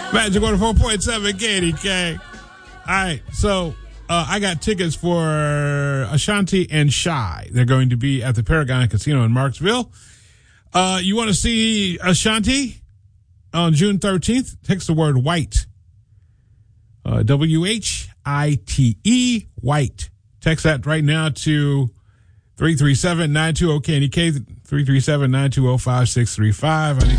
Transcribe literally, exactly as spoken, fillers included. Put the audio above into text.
Magic one oh four point seven K D K. All right, so uh, I got tickets for Ashanti and Shy. They're going to be at the Paragon Casino in Marksville. Uh, you want to see Ashanti on June thirteenth? Text the word white. Uh, W H I T E, white. Text that right now to three three seven, nine two zero K D K, three three seven, nine two zero, five six three five.